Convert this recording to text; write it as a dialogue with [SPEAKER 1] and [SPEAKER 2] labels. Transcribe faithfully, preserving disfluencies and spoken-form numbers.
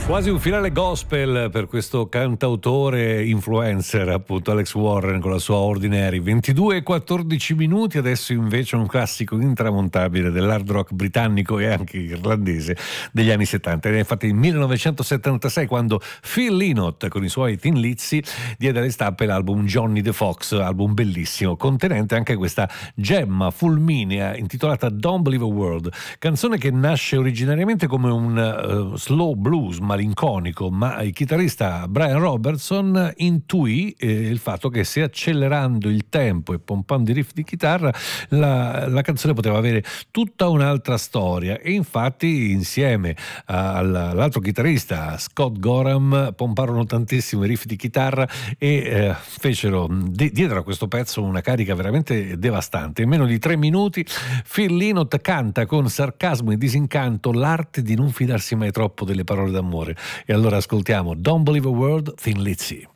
[SPEAKER 1] Quasi un finale gospel per questo cantautore influencer, appunto Alex Warren con la sua Ordinary. ventidue e quattordici minuti, adesso invece un classico intramontabile dell'hard rock britannico e anche irlandese degli anni settanta. Ed è infatti nel millenovecentosettantasei quando Phil Lynott con i suoi Thin Lizzy diede alle stampe l'album Johnny the Fox, album bellissimo, contenente anche questa gemma fulminea intitolata Don't Believe a Word, canzone che nasce originariamente come un uh, slow blues malinconico, ma il chitarrista Brian Robertson intuì eh, il fatto che se accelerando il tempo e pompando i riff di chitarra la, la canzone poteva avere tutta un'altra storia, e infatti insieme all'altro chitarrista Scott Gorham pomparono tantissimo i riff di chitarra e eh, fecero de- dietro a questo pezzo una carica veramente devastante. In meno di tre minuti Phil Lynott canta con sarcasmo e disincanto l'arte di non fidarsi mai troppo delle parole d'amore. E allora ascoltiamo Don't Believe a Word, Thin Lizzy.